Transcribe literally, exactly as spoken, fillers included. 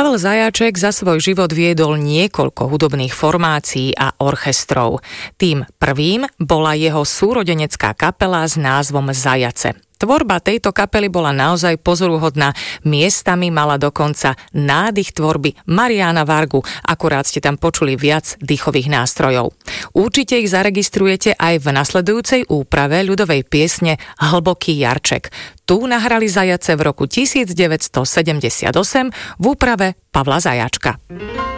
Pavel Zajaček za svoj život viedol niekoľko hudobných formácií a orchestrov. Tým prvým bola jeho súrodenecká kapela s názvom Zajace. Tvorba tejto kapely bola naozaj pozoruhodná, miestami mala dokonca nádych tvorby Mariána Vargu, akurát ste tam počuli viac dýchových nástrojov. Určite ich zaregistrujete aj v nasledujúcej úprave ľudovej piesne Hlboký jarček. Tu nahrali Zajace v roku devätnásťsedemdesiatosem v úprave Pavla Zajačka.